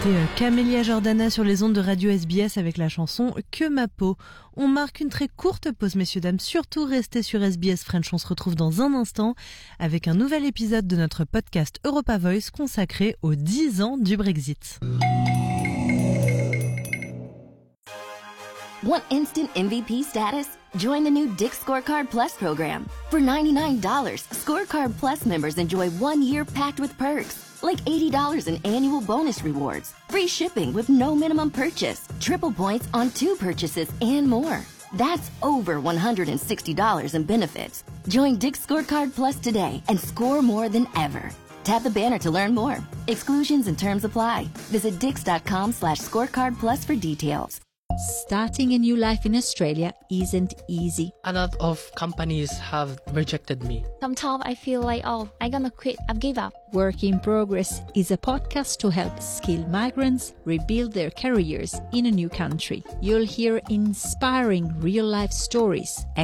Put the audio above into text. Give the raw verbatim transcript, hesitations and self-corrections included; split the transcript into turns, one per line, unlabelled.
C'était Camélia Jordana sur les ondes de Radio S B S avec la chanson Que ma peau. On marque une très courte pause, messieurs, dames. Surtout restez sur S B S French. On se retrouve dans un instant avec un nouvel épisode de notre podcast Europa Voice consacré aux dix ans du Brexit.
Want instant M V P status? Join the new Dick's Scorecard Plus program. For ninety-nine dollars, Scorecard Plus members enjoy one year packed with perks, like eighty dollars in annual bonus rewards, free shipping with no minimum purchase, triple points on two purchases, and more. That's over one hundred sixty dollars in benefits. Join Dick's Scorecard Plus today and score more than ever. Tap the banner to learn more. Exclusions and terms apply. Visit dix.com slash scorecard plus for details.
Starting a new life in Australia isn't easy.
A lot of companies have rejected me.
Sometimes I feel like, oh, I'm gonna quit, I've give up.
Work in Progress is a podcast to help skilled migrants rebuild their careers in a new country. You'll hear inspiring real-life stories,